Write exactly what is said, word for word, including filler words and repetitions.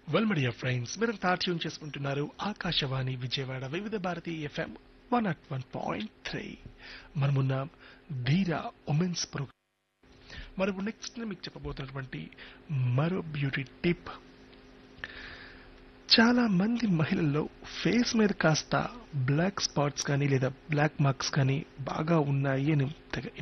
Well media friends మీరంతా tune చేసుకుంటున్నారు ఆకాశవాణి విజయవాడ వివిధ Bharati FM one not one point three. మనమున్న ధీర ఉమెన్స్ ప్రోగ్రామ్. మరి నెక్స్ట్ మీకు చెప్పబోతున్నటువంటి మరో బ్యూటీ టిప్. చాలా మంది మహిళల్లో ఫేస్ మీద కాస్త బ్లాక్ స్పాట్స్ కానీ లేదా బ్లాక్ మార్క్స్ కానీ బాగా ఉన్నాయి అని తెగ